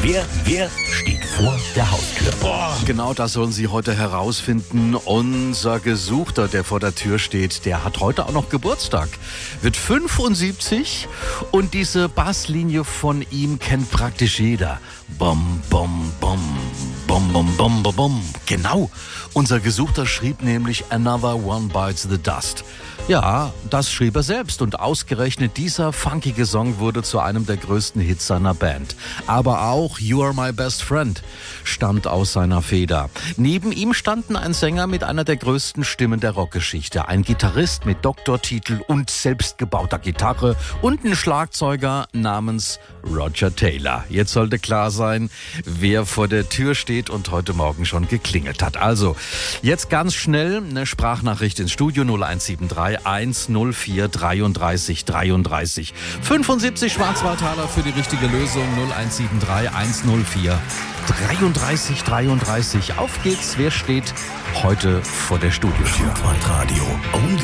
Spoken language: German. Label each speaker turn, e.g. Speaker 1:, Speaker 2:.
Speaker 1: Wer steht vor der Haustür?
Speaker 2: Genau das sollen Sie heute herausfinden. Unser Gesuchter, der vor der Tür steht, der hat heute auch noch Geburtstag. Wird 75 und diese Basslinie von ihm kennt praktisch jeder. Bom, bom, bom. Bom, bom, bom, bom, bom. Genau. Unser Gesuchter schrieb nämlich Another One Bites the Dust. Ja, das schrieb er selbst und ausgerechnet dieser funkige Song wurde zu einem der größten Hits seiner Band. Aber auch You Are My Best Friend stammt aus seiner Feder. Neben ihm standen ein Sänger mit einer der größten Stimmen der Rockgeschichte, ein Gitarrist mit Doktortitel und selbstgebauter Gitarre und ein Schlagzeuger namens Roger Taylor. Jetzt sollte klar sein, wer vor der Tür steht und heute Morgen schon geklingelt hat. Also, jetzt ganz schnell eine Sprachnachricht ins Studio 0173 104 33 33. 75 Schwarzwaldtaler für die richtige Lösung 0173 104 33 33. Auf geht's, wer steht heute vor der Studiotür?
Speaker 1: Schwarzwaldradio.